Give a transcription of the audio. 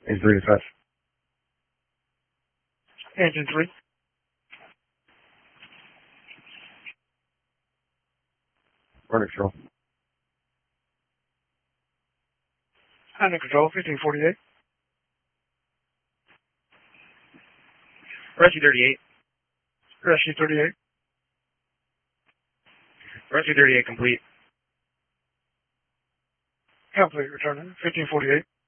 Engine 3 dispatch. Engine 3. Running control. Under control, 1548. Rescue 38. Rescue 38. Rescue 38 complete. Complete, returning, 1548.